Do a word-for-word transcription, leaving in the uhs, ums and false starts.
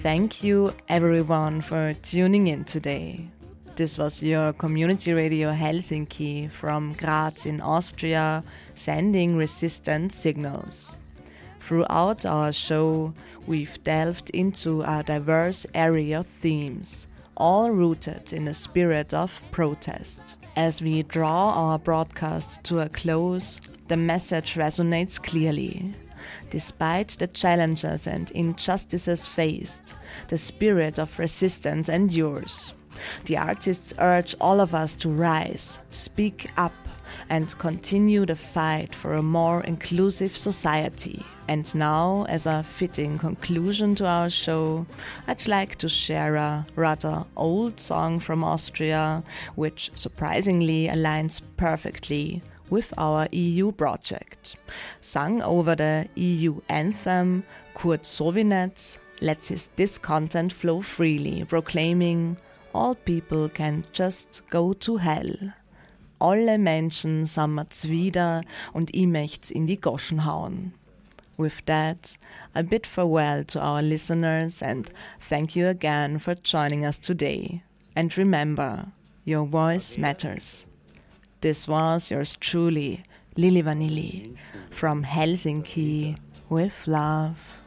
Thank you everyone for tuning in today. This was your Community Radio Helsinki from Graz in Austria, sending resistant signals. Throughout our show, we've delved into a diverse area of themes, all rooted in a spirit of protest. As we draw our broadcast to a close, the message resonates clearly. Despite the challenges and injustices faced, the spirit of resistance endures. The artists urge all of us to rise, speak up, and continue the fight for a more inclusive society. And now, as a fitting conclusion to our show, I'd like to share a rather old song from Austria, which surprisingly aligns perfectly with our E U project. Sung over the E U anthem, Kurt Sowinetz lets his discontent flow freely, proclaiming, "All people can just go to hell. Alle Menschen sammert's wieder und ich möcht's in die Goschen hauen." With that, I bid farewell to our listeners and thank you again for joining us today. And remember, your voice matters. This was yours truly, Lili Vanilli, from Helsinki with love.